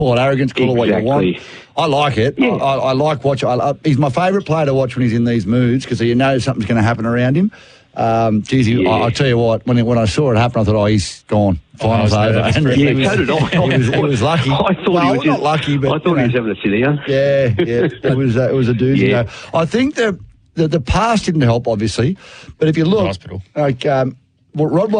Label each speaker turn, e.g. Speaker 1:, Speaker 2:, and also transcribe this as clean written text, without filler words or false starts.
Speaker 1: Call it arrogance, call it what you want. I like it. Yeah. I like watching. He's my favourite player to watch when he's in these moods because you know something's going to happen around him. I tell you what, when I saw it happen, I thought, he's gone. Finals over.
Speaker 2: Yeah, so did I.
Speaker 1: He was lucky.
Speaker 2: I thought he was
Speaker 1: not lucky, but
Speaker 2: I thought he was having a sit down.
Speaker 1: Yeah. It was a doozy.
Speaker 2: Yeah.
Speaker 1: I think the past didn't help, obviously, but if you look,
Speaker 3: Hospital.
Speaker 1: like Rod